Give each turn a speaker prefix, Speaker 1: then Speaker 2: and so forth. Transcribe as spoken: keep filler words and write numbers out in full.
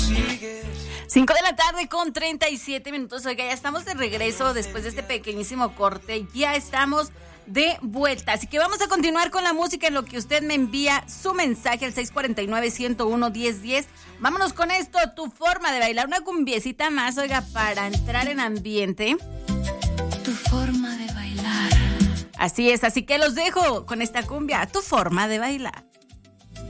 Speaker 1: cinco de la tarde con treinta y siete minutos. Oiga, ya estamos de regreso después de este pequeñísimo corte. Ya estamos de vuelta. Así que vamos a continuar con la música en lo que usted me envía su mensaje al seis cuatro nueve, uno cero uno, diez diez. Vámonos con esto, tu forma de bailar. Una cumbiecita más, oiga, para entrar en ambiente.
Speaker 2: Tu forma de bailar.
Speaker 1: Así es, así que los dejo con esta cumbia, tu forma de bailar.